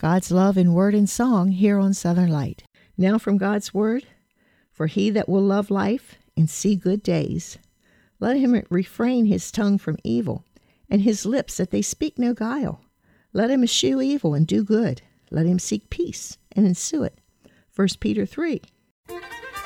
God's love in word and song here on Southern Light. Now from God's word, for he that will love life and see good days, let him refrain his tongue from evil, and his lips that they speak no guile. Let him eschew evil and do good. Let him seek peace and ensue it. 1 Peter 3.